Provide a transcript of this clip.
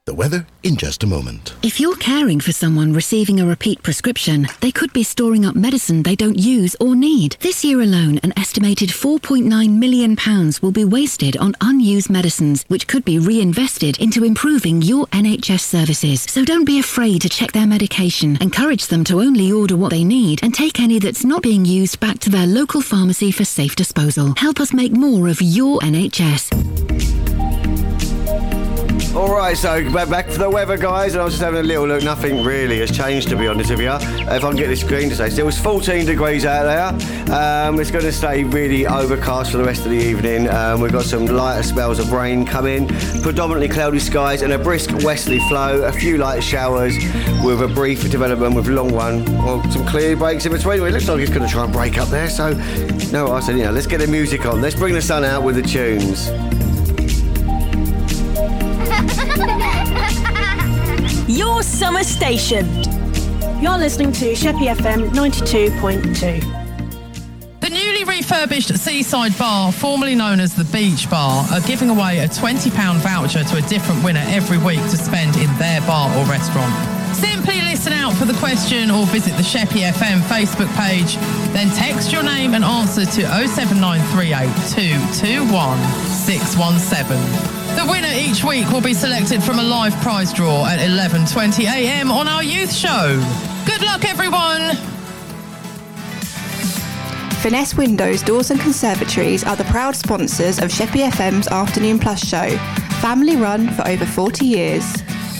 The weather in just a moment. If you're caring for someone receiving a repeat prescription, they could be storing up medicine they don't use or need. This year alone, an estimated £4.9 million will be wasted on unused medicines, which could be reinvested into improving your NHS services. So don't be afraid to check their medication. Encourage them to only order what they need and take any that's not being used back to their local pharmacy for safe disposal. Help us make more of your NHS. Alright, so back for the weather, guys, and I was just having a little look. Nothing really has changed, to be honest with you. If I can get this screen to say, still it's 14 degrees out there. It's going to stay really overcast for the rest of the evening. We've got some lighter spells of rain coming, predominantly cloudy skies and a brisk westerly flow, a few light showers with a brief development with a long one, or some clear breaks in between. It looks like it's going to try and break up there, so no, I said, let's get the music on. Let's bring the sun out with the tunes. Your summer station. You're listening to Sheppey FM 92.2. The newly refurbished Seaside Bar, formerly known as the Beach Bar, are giving away a £20 voucher to a different winner every week to spend in their bar or restaurant. Simply listen out for the question or visit the Sheppey FM Facebook page, then text your name and answer to 07938 221 617. The winner each week will be selected from a live prize draw at 11:20am on our youth show. Good luck, everyone! Finesse Windows, Doors and Conservatories are the proud sponsors of Sheppey FM's Afternoon Plus show, family run for over 40 years.